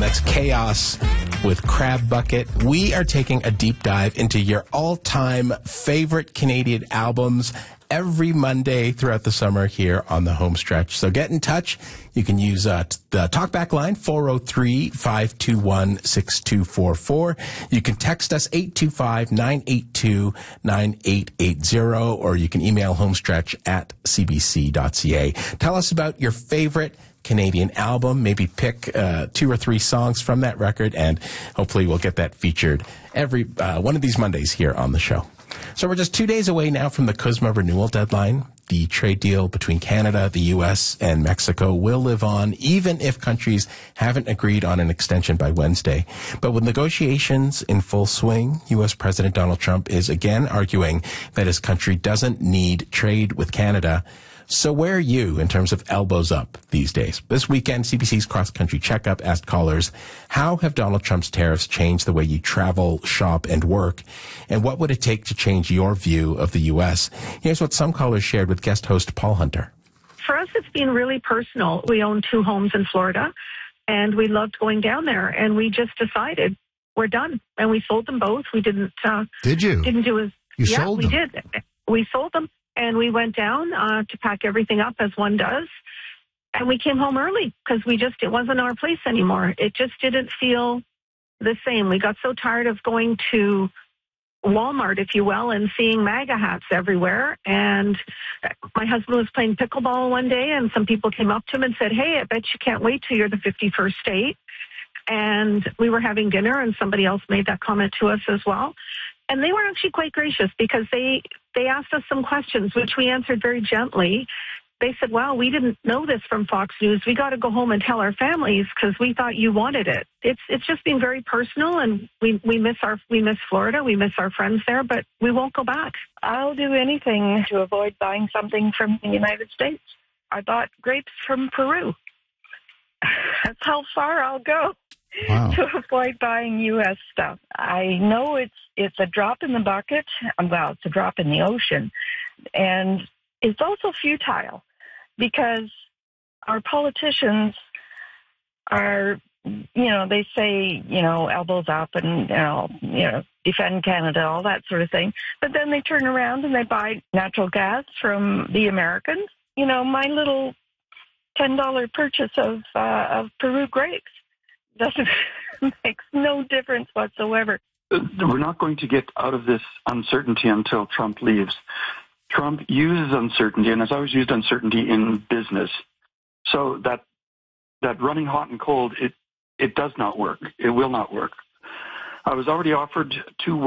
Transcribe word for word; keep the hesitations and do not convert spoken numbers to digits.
That's Chaos with Crab Bucket. We are taking a deep dive into your all-time favorite Canadian albums every Monday throughout the summer here on the home stretch. So get in touch. You can use uh, the talkback line, four oh three, five two one, six two four four. You can text us, eight two five, nine eight two, nine eight eight zero, or you can email homestretch at c b c dot c a. Tell us about your favorite Canadian album. Maybe pick uh, two or three songs from that record, and hopefully we'll get that featured every uh, one of these Mondays here on the show. So we're just two days away now from the C U S M A renewal deadline. The trade deal between Canada, the U S, and Mexico will live on, even if countries haven't agreed on an extension by Wednesday. But with negotiations in full swing, U S President Donald Trump is again arguing that his country doesn't need trade with Canada. So where are you in terms of elbows up these days? This weekend, C B C's Cross Country Checkup asked callers, how have Donald Trump's tariffs changed the way you travel, shop, and work? And what would it take to change your view of the U S? Here's what some callers shared with guest host Paul Hunter. For us, it's been really personal. We own two homes in Florida, and we loved going down there, and we just decided we're done. And we sold them both. We didn't... Uh, did you? Didn't do as... You yeah, sold we them? did. We sold them. And we went down uh, to pack everything up as one does. And we came home early because we just, it wasn't our place anymore. It just didn't feel the same. We got so tired of going to Walmart, if you will, and seeing MAGA hats everywhere. And my husband was playing pickleball one day, and some people came up to him and said, hey, I bet you can't wait till you're the fifty-first state. And we were having dinner, and somebody else made that comment to us as well. And they were actually quite gracious because they, they asked us some questions, which we answered very gently. They said, wow, we didn't know this from Fox News. We got to go home and tell our families because we thought you wanted it. It's it's just been very personal, and we, we miss our we miss Florida. We miss our friends there, but we won't go back. I'll do anything to avoid buying something from the United States. I bought grapes from Peru. That's how far I'll go. Wow. To avoid buying U S stuff. I know it's it's a drop in the bucket. Well, it's a drop in the ocean. And it's also futile because our politicians are, you know, they say, you know, elbows up and, you know, you know, defend Canada, all that sort of thing. But then they turn around and they buy natural gas from the Americans. You know, my little ten dollars purchase of uh, of Peru grapes doesn't makes no difference whatsoever. We're not going to get out of this uncertainty until Trump leaves. Trump uses uncertainty and has always used uncertainty in business. So that that running hot and cold, it it does not work. It will not work. I was already offered two